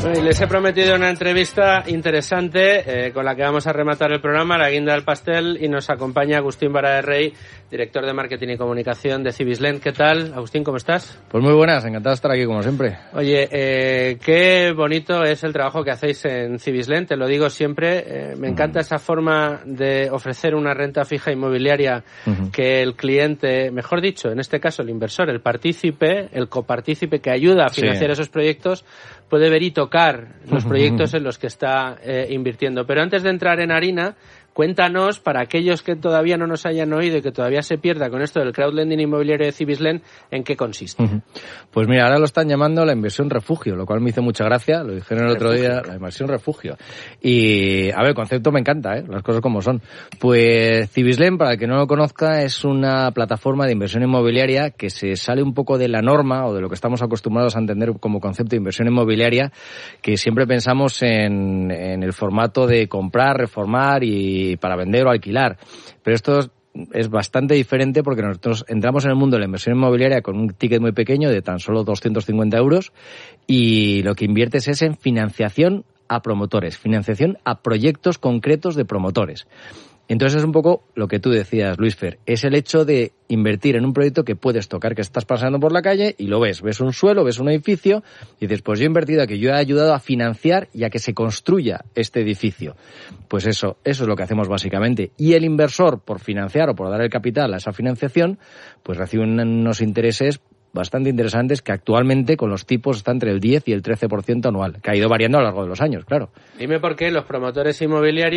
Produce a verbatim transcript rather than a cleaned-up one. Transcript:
Y les he prometido una entrevista interesante eh, con la que vamos a rematar el programa, la guinda del pastel, y nos acompaña Agustín Vara de Rey, director de Marketing y Comunicación de Cibislen. ¿Qué tal, Agustín? ¿Cómo estás? Pues muy buenas, encantado de estar aquí como siempre. Oye, eh, qué bonito es el trabajo que hacéis en Cibislen, te lo digo siempre. Eh, me encanta mm. esa forma de ofrecer una renta fija inmobiliaria uh-huh. que el cliente, mejor dicho, en este caso el inversor, el partícipe, el copartícipe que ayuda a financiar sí. esos proyectos, puede ver y tocar los proyectos en los que está eh, invirtiendo. Pero antes de entrar en harina, cuéntanos, para aquellos que todavía no nos hayan oído y que todavía se pierda con esto del crowdlending inmobiliario de Cibislen, ¿en qué consiste? Pues mira, ahora lo están llamando la inversión refugio, lo cual me hizo mucha gracia, lo dijeron el otro refugio. día, la inversión refugio. Y, a ver, el concepto me encanta, ¿eh? Las cosas como son. Pues Cibislen, para el que no lo conozca, es una plataforma de inversión inmobiliaria que se sale un poco de la norma o de lo que estamos acostumbrados a entender como concepto de inversión inmobiliaria, que siempre pensamos en, en el formato de comprar, reformar y para vender o alquilar. Pero esto es, es bastante diferente porque nosotros entramos en el mundo de la inversión inmobiliaria con un ticket muy pequeño de tan solo doscientos cincuenta euros y lo que inviertes es en financiación a promotores, financiación a proyectos concretos de promotores. Entonces es un poco lo que tú decías, Luis Fer, es el hecho de invertir en un proyecto que puedes tocar, que estás pasando por la calle y lo ves, ves un suelo, ves un edificio y dices, pues yo he invertido aquí, yo he ayudado a financiar y a que se construya este edificio. Pues eso, eso es lo que hacemos básicamente. Y el inversor, por financiar o por dar el capital a esa financiación, pues recibe unos intereses bastante interesantes que actualmente con los tipos está entre el diez y el trece por ciento anual, que ha ido variando a lo largo de los años, claro. Dime por qué los promotores inmobiliarios